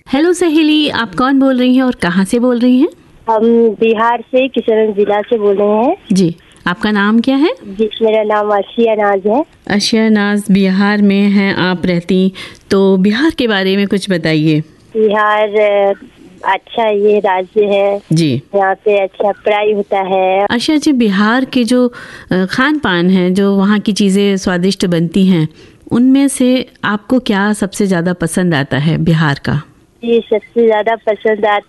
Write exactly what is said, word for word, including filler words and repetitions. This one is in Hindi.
हेलो सहेली, आप कौन बोल रही हैं और कहाँ से बोल रही हैं? हम बिहार से किशनगंज जिला से बोल रहे हैं। जी, आपका नाम क्या है? जी, मेरा नाम आशिया नाज है। आशिया नाज, बिहार में हैं आप रहती, तो बिहार के बारे में कुछ बताइए। बिहार अच्छा ये राज्य है जी, यहाँ पे अच्छा पढ़ाई होता है। आशिया जी, बिहार के जो अ, खान पान है, जो वहाँ की चीज़ें स्वादिष्ट बनती हैं, उनमें से आपको क्या सबसे ज़्यादा पसंद आता है बिहार का? ये सबसे ज्यादा पसंद आता